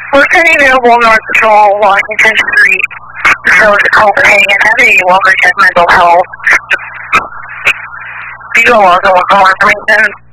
Lieutenant Available North Patrol, Washington Street, Village of Copenhagen, have a welcome check mental health. You go also want more information.